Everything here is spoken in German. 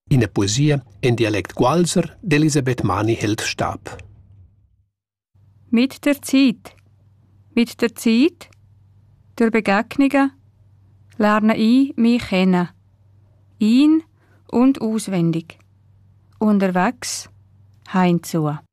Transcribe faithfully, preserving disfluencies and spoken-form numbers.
In der Poesie in Dialekt Gualser d'Elisabeth Mani hält Stab. Mit der Zeit. Mit der Zeit, durch Begegnungen, lerne ich mich kennen. Ein- und auswendig. Unterwegs, heimzu.